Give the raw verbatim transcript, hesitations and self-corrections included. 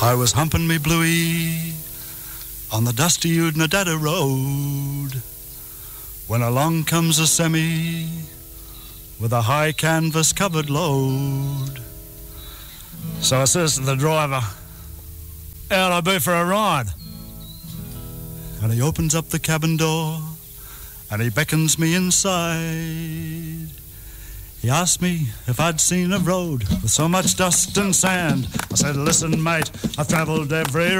I was humping me bluey on the dusty Udnadada road when along comes a semi with a high canvas covered load. So I says to the driver, "How'd I be for a ride?" And he opens up the cabin door and he beckons me inside. He asked me if I'd seen a road with so much dust and sand. I said, "Listen, mate, I've travelled every